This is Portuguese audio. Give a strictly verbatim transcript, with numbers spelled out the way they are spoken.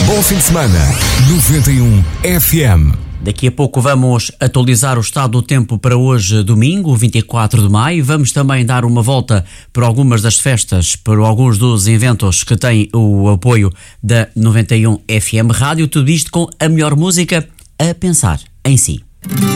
Bom fim de semana, noventa e um F M. Daqui a pouco vamos atualizar o estado do tempo para hoje, domingo, vinte e quatro de maio. Vamos também dar uma volta por algumas das festas, por alguns dos eventos que têm o apoio da noventa e um F M Rádio. Tudo isto com a melhor música a pensar em si.